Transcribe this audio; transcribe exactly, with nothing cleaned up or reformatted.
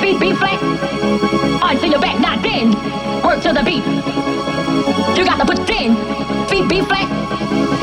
feet be flat. Until your back knocked in. Work to the beat. You got to put it in. Feet be flat.